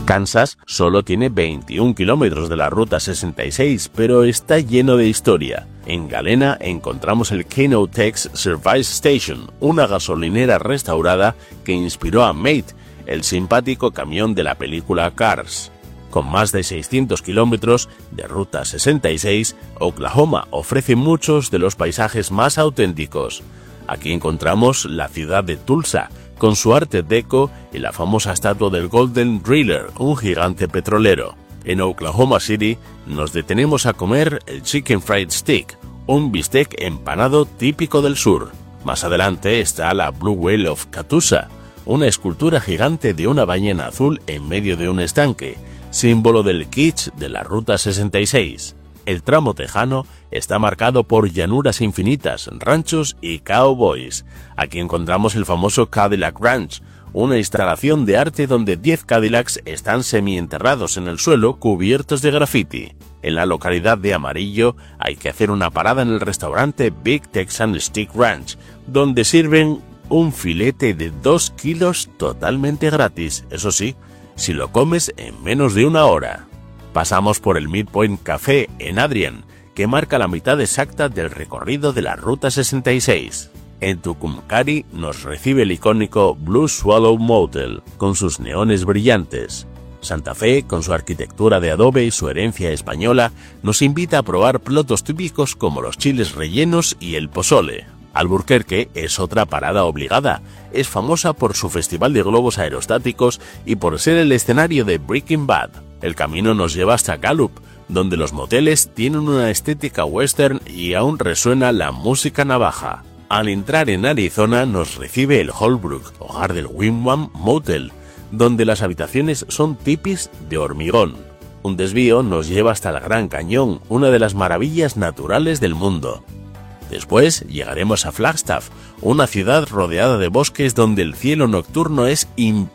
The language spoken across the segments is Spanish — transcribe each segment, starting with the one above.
Kansas solo tiene 21 kilómetros de la Ruta 66, pero está lleno de historia. En Galena encontramos el K-Tex Service Station, una gasolinera restaurada que inspiró a Mate, el simpático camión de la película Cars. Con más de 600 kilómetros de Ruta 66, Oklahoma ofrece muchos de los paisajes más auténticos. Aquí encontramos la ciudad de Tulsa, con su arte deco y la famosa estatua del Golden Driller, un gigante petrolero. En Oklahoma City nos detenemos a comer el Chicken Fried Steak, un bistec empanado típico del sur. Más adelante está la Blue Whale of Catoosa, una escultura gigante de una ballena azul en medio de un estanque, símbolo del kitsch de la Ruta 66. El tramo tejano está marcado por llanuras infinitas, ranchos y cowboys. Aquí encontramos el famoso Cadillac Ranch, una instalación de arte donde 10 Cadillacs están semienterrados en el suelo cubiertos de graffiti. En la localidad de Amarillo hay que hacer una parada en el restaurante Big Texan Stick Ranch, donde sirven un filete de 2 kilos totalmente gratis, eso sí, si lo comes en menos de una hora. Pasamos por el Midpoint Café en Adrian, que marca la mitad exacta del recorrido de la Ruta 66. En Tucumcari nos recibe el icónico Blue Swallow Motel, con sus neones brillantes. Santa Fe, con su arquitectura de adobe y su herencia española, nos invita a probar platos típicos como los chiles rellenos y el pozole. Albuquerque es otra parada obligada. Es famosa por su festival de globos aerostáticos y por ser el escenario de Breaking Bad. El camino nos lleva hasta Gallup, donde los moteles tienen una estética western y aún resuena la música navaja. Al entrar en Arizona nos recibe el Holbrook, hogar del Wigwam Motel, donde las habitaciones son tipis de hormigón. Un desvío nos lleva hasta el Gran Cañón, una de las maravillas naturales del mundo. Después llegaremos a Flagstaff, una ciudad rodeada de bosques donde el cielo nocturno es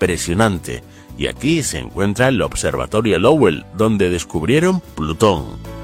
impresionante, y aquí se encuentra el Observatorio Lowell, donde descubrieron Plutón.